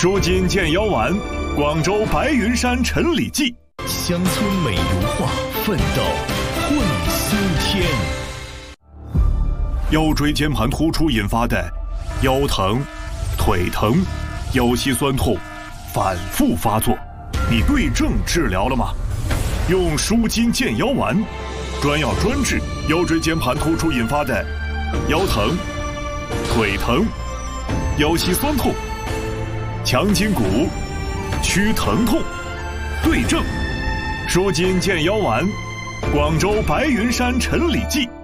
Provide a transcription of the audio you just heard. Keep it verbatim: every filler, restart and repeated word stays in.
舒筋健腰丸，广州白云山陈李记。 乡村美如画，奋斗会新天。 腰椎间盘突出引发的腰疼、腿疼、腰膝酸痛反复发作，你对症治疗了吗？用舒筋健腰丸，专药专治腰椎间盘突出引发的腰疼、腿疼、腰膝酸痛，强筋骨，祛疼痛，对症。舒筋健腰丸，广州白云山陈李记。